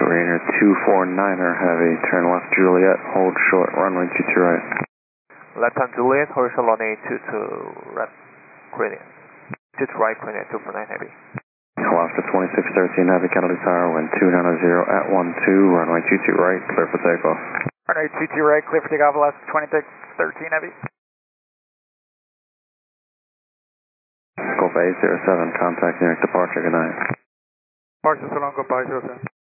Rainier 249er Heavy, turn left Juliet, hold short, runway 22 right. Left on Juliet, hold short, runway 22 right, Rainier. 22 right, Rainier 249 Heavy. Alaska 2613 Heavy, Kennedy Tower, wind 290 at 12, runway 22 right, clear for takeoff. Runway 22 right, clear for takeoff, Alaska 2613 Heavy. Gulf 807, contact New York departure, good night. Departure, so long, goodbye, 07.